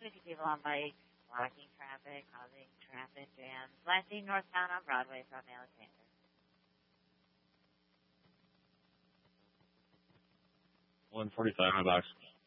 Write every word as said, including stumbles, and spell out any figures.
fifty people on bikes, blocking traffic, causing traffic jams. Last seen northbound on Broadway from Alexander. one forty-five, my box.